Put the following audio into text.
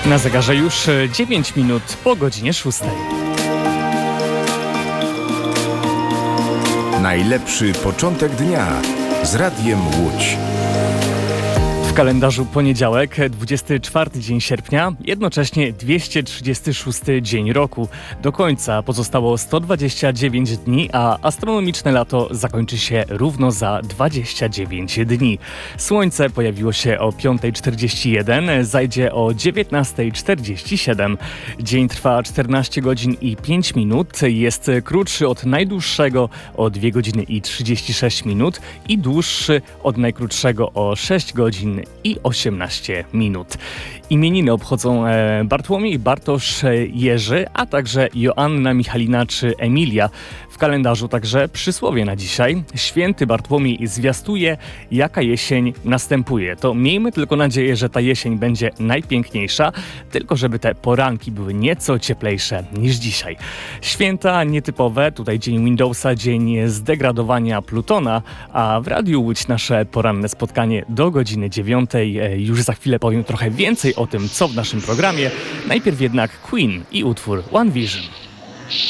Na zegarze już 9 minut po godzinie 6. Najlepszy początek dnia z Radiem Łódź. W kalendarzu poniedziałek, 24 dzień sierpnia, jednocześnie 236 dzień roku. Do końca pozostało 129 dni, a astronomiczne lato zakończy się równo za 29 dni. Słońce pojawiło się o 5:41, zajdzie o 19:47. Dzień trwa 14 godzin i 5 minut, jest krótszy od najdłuższego o 2 godziny i 36 minut i dłuższy od najkrótszego o 6 godzin i 18 minut. Imieniny obchodzą Bartłomiej, Bartosz, Jerzy, a także Joanna, Michalina czy Emilia. W kalendarzu także przysłowie na dzisiaj. Święty Bartłomiej zwiastuje, jaka jesień następuje. To miejmy tylko nadzieję, że ta jesień będzie najpiękniejsza, tylko żeby te poranki były nieco cieplejsze niż dzisiaj. Święta nietypowe, tutaj dzień Windowsa, dzień zdegradowania Plutona, a w Radiu Łódź nasze poranne spotkanie do godziny 9. Już za chwilę powiem trochę więcej o tym, co w naszym programie. Najpierw jednak Queen i utwór One Vision.